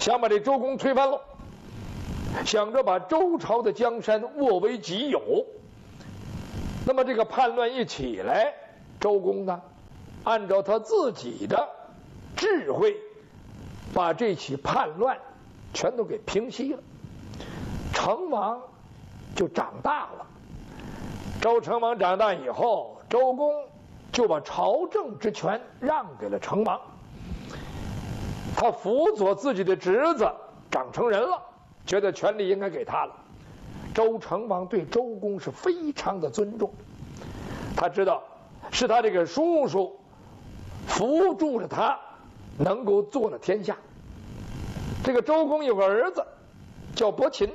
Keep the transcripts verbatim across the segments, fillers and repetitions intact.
想把这周公推翻了，想着把周朝的江山握为己有。那么这个叛乱一起来，周公呢，按照他自己的智慧，把这起叛乱全都给平息了。成王就长大了。周成王长大以后，周公就把朝政之权让给了成王。他辅佐自己的侄子长成人了，觉得权力应该给他了。周成王对周公是非常的尊重，他知道是他这个叔叔扶助着他能够做了天下。这个周公有个儿子叫伯禽，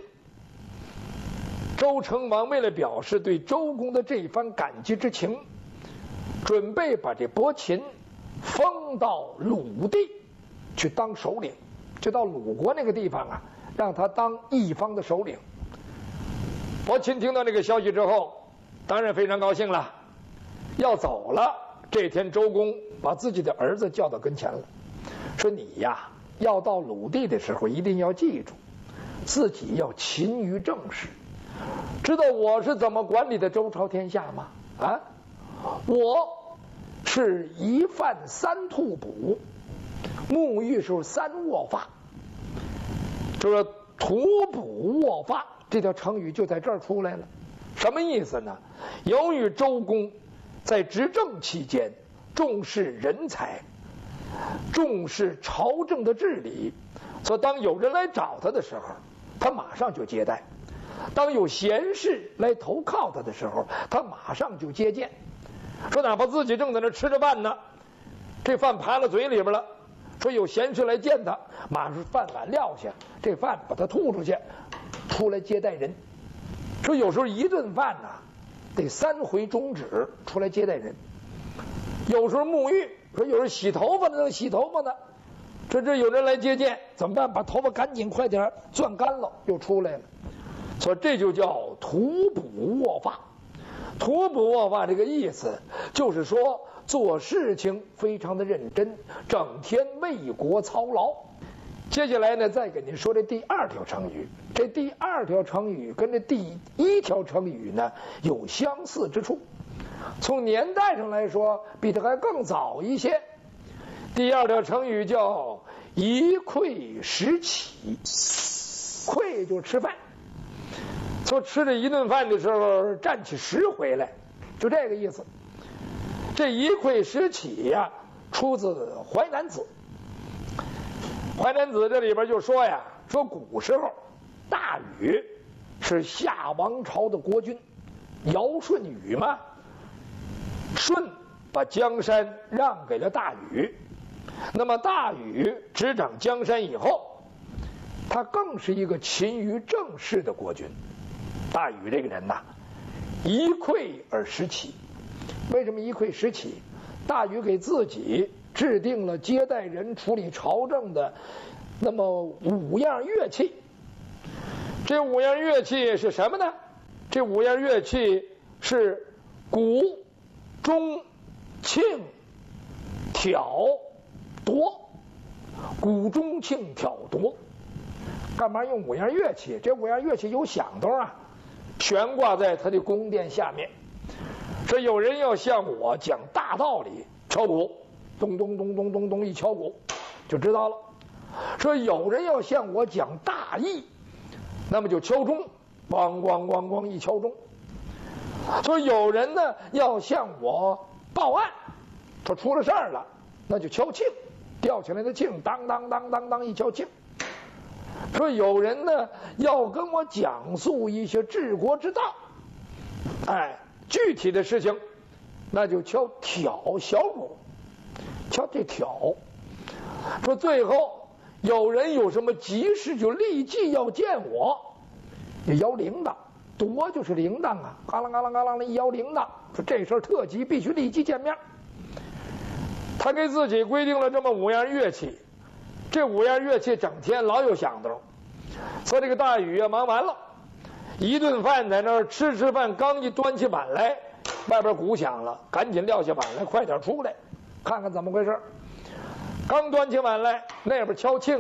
周成王为了表示对周公的这番感激之情，准备把这伯禽封到鲁地去当首领，就到鲁国那个地方啊，让他当一方的首领。伯禽听到这个消息之后，当然非常高兴了，要走了。这天周公把自己的儿子叫到跟前了，说你呀，要到鲁地的时候一定要记住，自己要勤于政事。知道我是怎么管理的周朝天下吗？啊，我是一饭三吐哺，沐浴时候三卧发。就是吐哺卧发这条成语就在这儿出来了。什么意思呢？由于周公在执政期间重视人才，重视朝政的治理，所以当有人来找他的时候，他马上就接待；当有贤士来投靠他的时候，他马上就接见。说哪怕自己正在那吃着饭呢，这饭爬到嘴里边了，说有贤士来见他，马上饭碗撂下，这饭把他吐出去，出来接待人。说有时候一顿饭呢，得三回中指出来接待人。有时候沐浴，说有时候洗头发呢，洗头发呢，这这有人来接见，怎么办？把头发赶紧快点攥干了，又出来了。所以这就叫吐哺卧发。吐哺卧发这个意思就是说做事情非常的认真，整天为国操劳。接下来呢，再给您说这第二条成语。这第二条成语跟这第一条成语呢有相似之处，从年代上来说比它还更早一些。第二条成语叫一篑十起，篑就吃饭，说吃这一顿饭的时候站起十回来，就这个意思。这一篑十起呀、啊，出自《淮南子》。《淮南子》这里边就说呀，说古时候大禹是夏王朝的国君，尧舜禹嘛，舜把江山让给了大禹。那么大禹执掌江山以后，他更是一个勤于政事的国君。大禹这个人呐，一篑而十起。为什么一篑十起？大禹给自己制定了接待人、处理朝政的那么五样乐器。这五样乐器是什么呢？这五样乐器是鼓、钟、磬、挑、铎。鼓、钟、磬、挑、铎，干嘛用五样乐器？这五样乐器有响动啊，悬挂在他的宫殿下面。说有人要向我讲大道理，敲鼓，咚咚咚咚咚咚一敲鼓，就知道了。说有人要向我讲大义，那么就敲钟，咣咣咣咣一敲钟。说有人呢要向我报案，说出了事儿了，那就敲磬，吊起来的磬，当当当当当一敲磬。说有人呢要跟我讲述一些治国之道，哎，具体的事情，那就敲挑小鼓，敲这挑。说最后有人有什么急事就立即要见我，也摇铃铛，铎就是铃铛啊，嘎啷嘎啷嘎啷的一摇铃铛，说这事儿特急，必须立即见面。他给自己规定了这么五样乐器，这五样乐器整天老有响动。所以这个大禹啊忙完了，一顿饭在那儿吃吃饭，刚一端起碗来，外边鼓响了，赶紧撂下碗来，快点出来看看怎么回事。刚端起碗来，那边敲磬